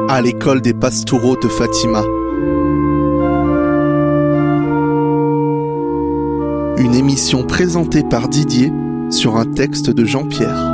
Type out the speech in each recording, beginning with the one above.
à l'école des Pastoureaux de Fatima. Une émission présentée par Didier sur un texte de Jean-Pierre.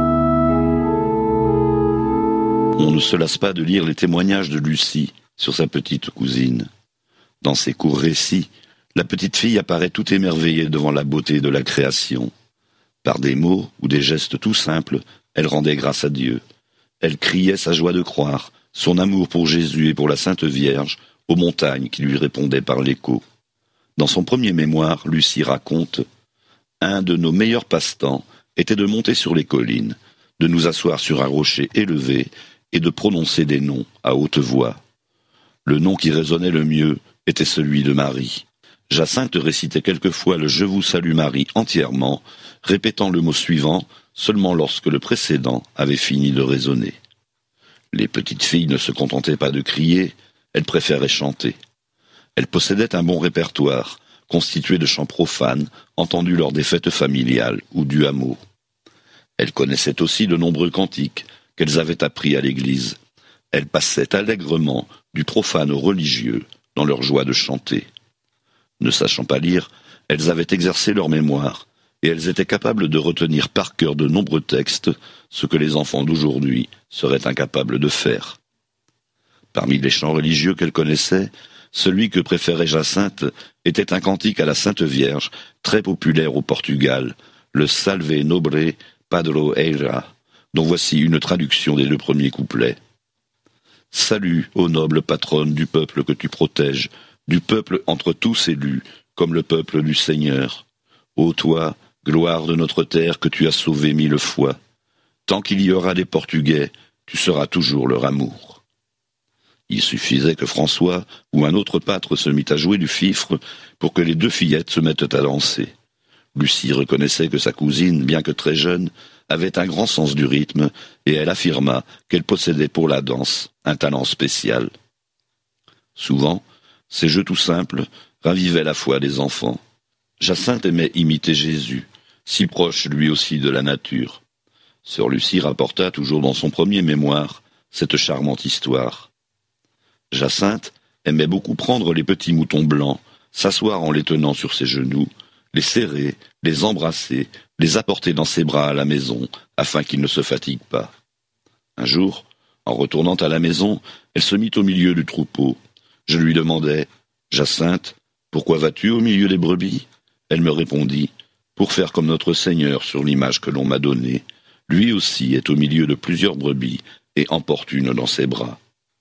On ne se lasse pas de lire les témoignages de Lucie sur sa petite cousine. Dans ses courts récits, la petite fille apparaît tout émerveillée devant la beauté de la création. Par des mots ou des gestes tout simples, elle rendait grâce à Dieu. Elle criait sa joie de croire, son amour pour Jésus et pour la Sainte Vierge, aux montagnes qui lui répondaient par l'écho. Dans son premier mémoire, Lucie raconte « Un de nos meilleurs passe-temps était de monter sur les collines, de nous asseoir sur un rocher élevé et de prononcer des noms à haute voix. Le nom qui résonnait le mieux était celui de Marie. Jacinthe récitait quelquefois le « Je vous salue Marie » entièrement, répétant le mot suivant seulement lorsque le précédent avait fini de résonner. Les petites filles ne se contentaient pas de crier, elles préféraient chanter. Elles possédaient un bon répertoire, constitué de chants profanes, entendus lors des fêtes familiales ou du hameau. Elles connaissaient aussi de nombreux cantiques qu'elles avaient appris à l'église. Elles passaient allègrement du profane au religieux dans leur joie de chanter. Ne sachant pas lire, elles avaient exercé leur mémoire, et elles étaient capables de retenir par cœur de nombreux textes, ce que les enfants d'aujourd'hui seraient incapables de faire. Parmi les chants religieux qu'elles connaissaient, celui que préférait Jacinthe était un cantique à la Sainte Vierge, très populaire au Portugal, le Salve Nobre Padroeira, dont voici une traduction des 2 premiers couplets. « Salut, ô noble patronne du peuple que tu protèges, du peuple entre tous élus, comme le peuple du Seigneur. Ô toi, gloire de notre terre que tu as sauvée 1000 fois. Tant qu'il y aura des Portugais, tu seras toujours leur amour. » Il suffisait que François ou un autre pâtre se mit à jouer du fifre pour que les 2 fillettes se mettent à danser. Lucie reconnaissait que sa cousine, bien que très jeune, avait un grand sens du rythme, et elle affirma qu'elle possédait pour la danse un talent spécial. Souvent, ces jeux tout simples ravivaient la foi des enfants. Jacinthe aimait imiter Jésus, si proche lui aussi de la nature. Sœur Lucie rapporta toujours dans son premier mémoire cette charmante histoire. Jacinthe aimait beaucoup prendre les petits moutons blancs, s'asseoir en les tenant sur ses genoux, les serrer, les embrasser, les apporter dans ses bras à la maison, afin qu'ils ne se fatiguent pas. Un jour, en retournant à la maison, elle se mit au milieu du troupeau. Je lui demandai « Jacinthe, pourquoi vas-tu au milieu des brebis ?» Elle me répondit « Pour faire comme notre Seigneur sur l'image que l'on m'a donnée. Lui aussi est au milieu de plusieurs brebis et en porte une dans ses bras. »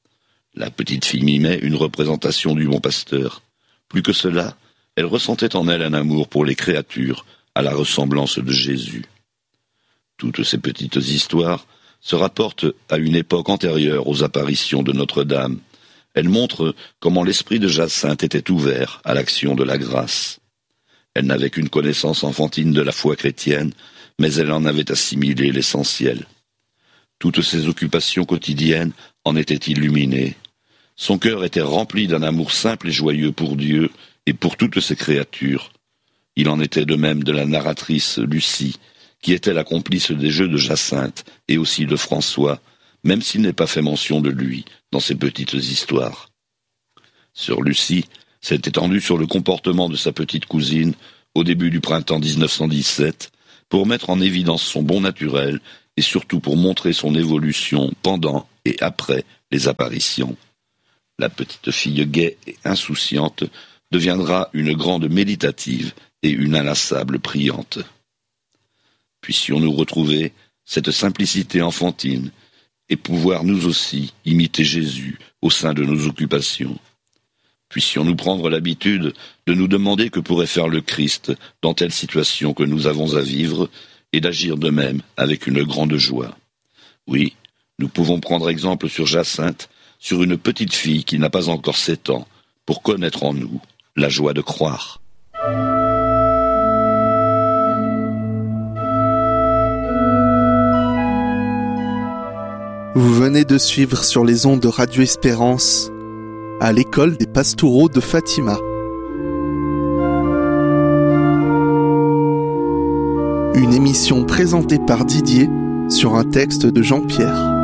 La petite fille mimait une représentation du bon pasteur. Plus que cela, elle ressentait en elle un amour pour les créatures, à la ressemblance de Jésus. Toutes ces petites histoires se rapportent à une époque antérieure aux apparitions de Notre-Dame. Elles montrent comment l'esprit de Jacinthe était ouvert à l'action de la grâce. Elle n'avait qu'une connaissance enfantine de la foi chrétienne, mais elle en avait assimilé l'essentiel. Toutes ses occupations quotidiennes en étaient illuminées. Son cœur était rempli d'un amour simple et joyeux pour Dieu et pour toutes ses créatures. Il en était de même de la narratrice Lucie, qui était la complice des jeux de Jacinthe et aussi de François, même s'il n'est pas fait mention de lui dans ces petites histoires. Sœur Lucie s'est étendue sur le comportement de sa petite cousine au début du printemps 1917 pour mettre en évidence son bon naturel et surtout pour montrer son évolution pendant et après les apparitions. La petite fille gaie et insouciante deviendra une grande méditative et une inlassable priante. Puissions-nous retrouver cette simplicité enfantine et pouvoir nous aussi imiter Jésus au sein de nos occupations. Puissions-nous prendre l'habitude de nous demander que pourrait faire le Christ dans telle situation que nous avons à vivre et d'agir de même avec une grande joie. Oui, nous pouvons prendre exemple sur Jacinthe, sur une petite fille qui n'a pas encore 7 ans, pour connaître en nous la joie de croire. Vous venez de suivre sur les ondes de Radio Espérance à l'école des Pastoureaux de Fatima. Une émission présentée par Didier sur un texte de Jean-Pierre.